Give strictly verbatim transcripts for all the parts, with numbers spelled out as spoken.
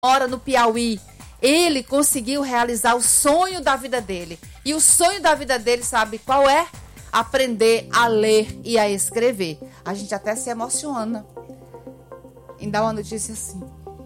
mora no Piauí. Ele conseguiu realizar o sonho da vida dele. E o sonho da vida dele, sabe qual é? Aprender a ler e a escrever. A gente até se emociona em dar uma notícia assim.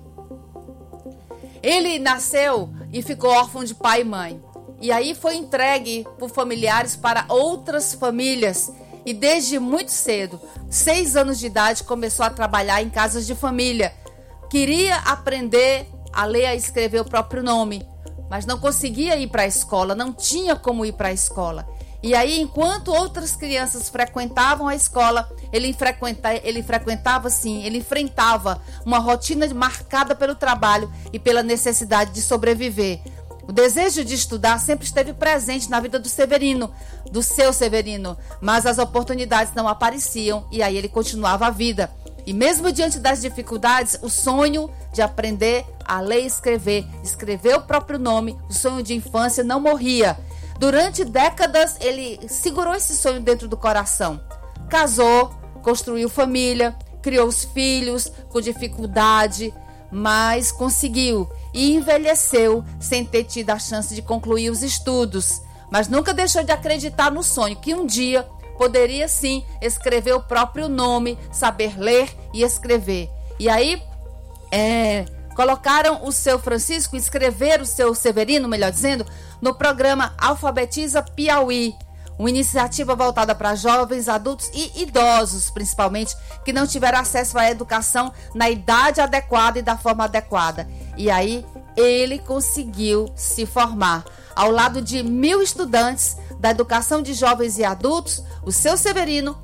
Ele nasceu e ficou órfão de pai e mãe. E aí foi entregue por familiares para outras famílias. E desde muito cedo, seis anos de idade, começou a trabalhar em casas de família. Queria aprender a ler e a escrever o próprio nome, mas não conseguia ir para a escola, não tinha como ir para a escola. E aí, enquanto outras crianças frequentavam a escola, ele, frequenta, ele frequentava sim, ele enfrentava uma rotina marcada pelo trabalho e pela necessidade de sobreviver. O desejo de estudar sempre esteve presente na vida do Severino, do seu Severino, mas as oportunidades não apareciam e aí ele continuava a vida. E mesmo diante das dificuldades, o sonho de aprender a ler e escrever, escrever o próprio nome, o sonho de infância não morria. Durante décadas, ele segurou esse sonho dentro do coração. Casou, construiu família, criou os filhos com dificuldade, mas conseguiu e envelheceu sem ter tido a chance de concluir os estudos. Mas nunca deixou de acreditar no sonho que um dia poderia sim escrever o próprio nome, saber ler e escrever. E aí, é, colocaram o seu Francisco, escrever o seu Severino, melhor dizendo, no programa Alfabetiza Piauí, uma iniciativa voltada para jovens, adultos e idosos, principalmente, que não tiveram acesso à educação na idade adequada e da forma adequada. E aí, ele conseguiu se formar. Ao lado de mil estudantes da educação de jovens e adultos, o seu Severino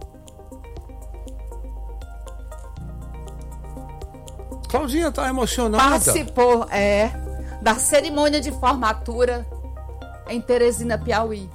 Claudinha tá emocionada. Participou, é, da cerimônia de formatura em Teresina, Piauí.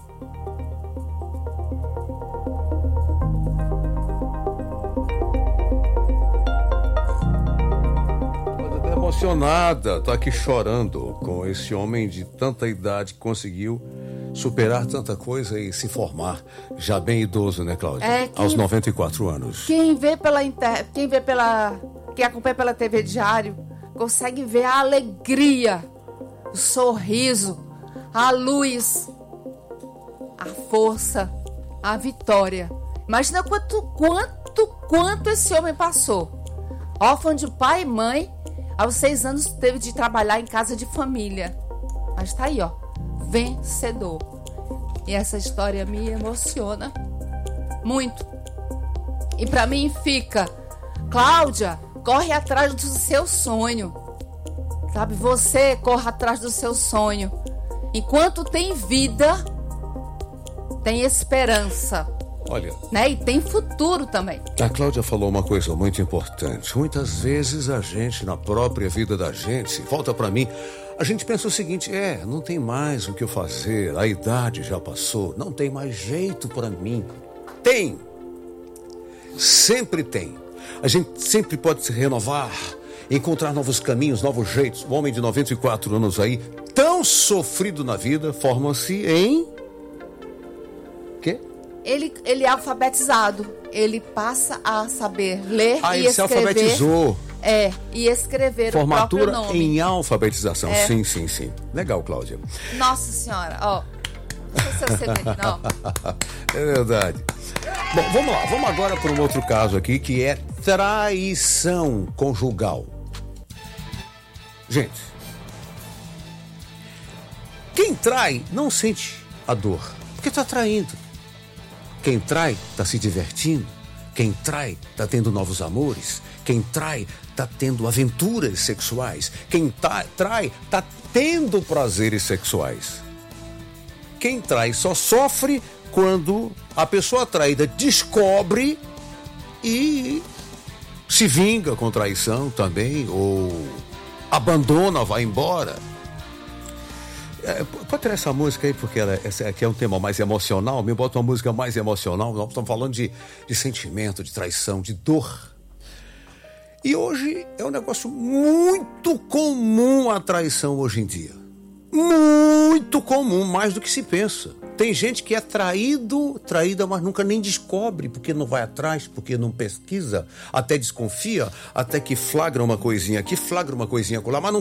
Tá emocionada, tá aqui chorando com esse homem de tanta idade que conseguiu superar tanta coisa e se formar, já bem idoso, né, Cláudia? É, quem, aos noventa e quatro anos. Quem vê pela inter... quem vê pela quem acompanha pela T V Diário, consegue ver a alegria, o sorriso, a luz, a força, a vitória. Imagina quanto, quanto, quanto esse homem passou. Órfão de pai e mãe, aos seis anos teve de trabalhar em casa de família. Mas tá aí, ó, vencedor. E essa história me emociona muito. E pra mim fica, Cláudia, corre atrás do seu sonho. Sabe, você corre atrás do seu sonho. Enquanto tem vida, tem esperança. Olha, né? E tem futuro também. A Cláudia falou uma coisa muito importante. Muitas vezes a gente, na própria vida da gente, volta pra mim, a gente pensa o seguinte, é, não tem mais o que eu fazer, a idade já passou, não tem mais jeito pra mim. Tem. Sempre tem. A gente sempre pode se renovar, encontrar novos caminhos, novos jeitos. O homem de noventa e quatro anos aí, tão sofrido na vida, forma-se em... Quê? Ele, ele é alfabetizado. Ele passa a saber ler ah, e ele escrever. se alfabetizou. É, e escrever Formatura o próprio nome. em alfabetização. É. Sim, sim, sim. Legal, Cláudia. Nossa Senhora, ó. Esse é o Severino, ó. É verdade. Bom, vamos lá. Vamos agora para um outro caso aqui, que é traição conjugal. Gente, quem trai não sente a dor, porque está traindo. Quem trai está se divertindo. Quem trai está tendo novos amores. Quem trai está tendo aventuras sexuais. Quem tá, trai está tendo prazeres sexuais. Quem trai só sofre quando a pessoa traída descobre e se vinga com traição também, ou abandona, vai embora. É, pode tirar essa música aí, porque ela, essa aqui é um tema mais emocional. Me bota uma música mais emocional. Nós estamos falando de, de sentimento, de traição, de dor. E hoje é um negócio muito comum a traição hoje em dia. Muito comum, mais do que se pensa. Tem gente que é traído, traída, mas nunca nem descobre, porque não vai atrás, porque não pesquisa, até desconfia, até que flagra uma coisinha aqui, flagra uma coisinha acolá, mas não